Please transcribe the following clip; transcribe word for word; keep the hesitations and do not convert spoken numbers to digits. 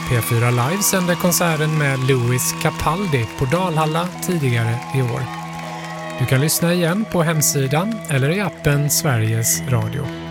P fyra Live sände konserten med Louis Capaldi på Dalhalla tidigare i år. Du kan lyssna igen på hemsidan eller i appen Sveriges Radio.